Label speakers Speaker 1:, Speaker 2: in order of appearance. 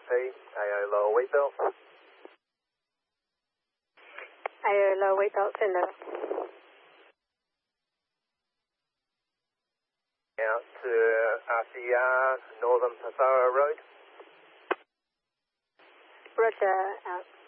Speaker 1: RC, AO lower weight belt.
Speaker 2: AO lower weight belt, send over.
Speaker 1: Out to RCR, Northern Passaro Road.
Speaker 2: Roger, out.